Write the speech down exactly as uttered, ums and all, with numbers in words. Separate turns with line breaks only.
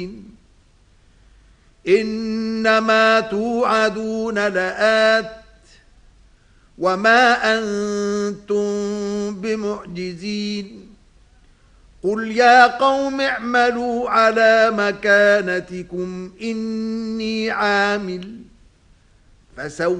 مبين إنما توعدون لآت وما أنتم بمعجزين قل يا قوم اعملوا على مكانتكم إني عامل فسوف